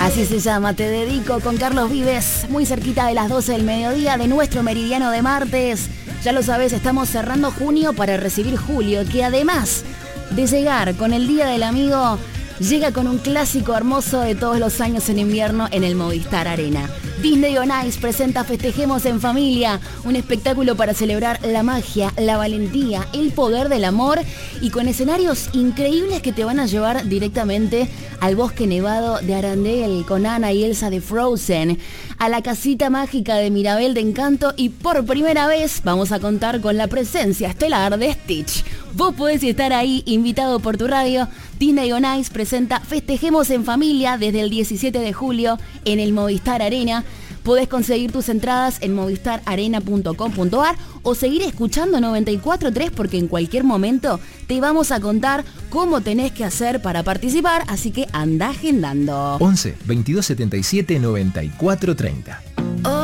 Así se llama, Te Dedico, con Carlos Vives, muy cerquita de las 12 del mediodía de nuestro meridiano de martes. Ya lo sabes, estamos cerrando junio para recibir julio, que además de llegar con el Día del Amigo, llega con un clásico hermoso de todos los años en invierno en el Movistar Arena. Disney On Ice presenta Festejemos en Familia, un espectáculo para celebrar la magia, la valentía, el poder del amor y con escenarios increíbles que te van a llevar directamente al bosque nevado de Arendelle con Anna y Elsa de Frozen, a la casita mágica de Mirabel de Encanto y por primera vez vamos a contar con la presencia estelar de Stitch. Vos podés estar ahí invitado por tu radio. Disney On Ice presenta Festejemos en Familia desde el 17 de julio en el Movistar Arena. Podés conseguir tus entradas en movistararena.com.ar o seguir escuchando 94.3 porque en cualquier momento te vamos a contar cómo tenés que hacer para participar, así que andá agendando. 11 22 77 94 30.